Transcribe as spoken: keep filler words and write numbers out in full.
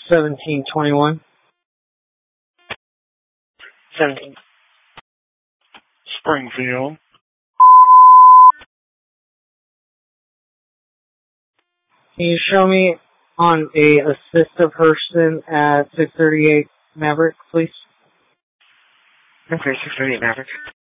seventeen twenty-one. seventeen. Springfield. Can you show me on a assistive person at six thirty-eight Maverick, please? Okay, six thirty-eight Maverick.